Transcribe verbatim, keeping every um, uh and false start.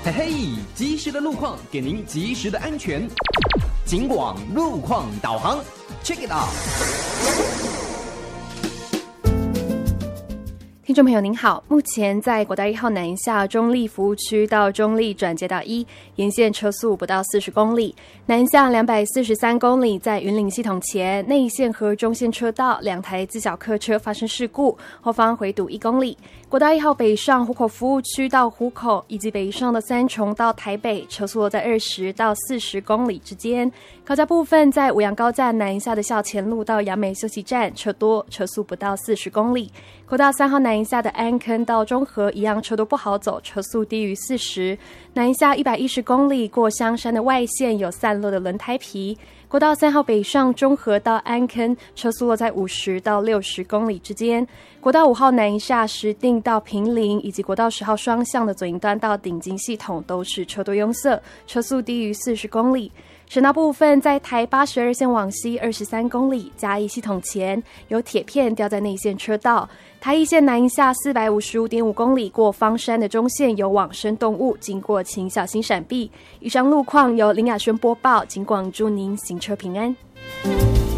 嘿嘿，及时的路况给您及时的安全。警广路况导航 ，Check it out。 听众朋友您好，目前在国道一号南下中立服务区到中立转接道一沿线车速不到四十公里，南下两百四十三公里，在云林系统前内线和中线车道两台自小客车发生事故，后方回堵一公里。国道一号北上湖口服务区到湖口，以及北上的三重到台北，车速落在二十到四十公里之间。高架部分在五杨高架南下的校前路到杨梅休息站，车多，车速不到四十公里。国道三号南下的安坑到中和一样车多不好走，车速低于四十。南下一百一十公里过香山的外线有散落的轮胎皮。国道三号北上中和到安坑，车速落在五十到六十公里之间。国道五号南下石碇到坪林，以及国道十号双向的左营端到顶金系统都是车多拥塞，车速低于四十公里。省道部分在台八十二线往西二十三公里，嘉义系统前有铁片掉在内线车道。台一线南下四百五十五点五公里过方山的中线有往生动物，经过请小心闪避。以上路况由林雅轩播报，警广祝您行车平安。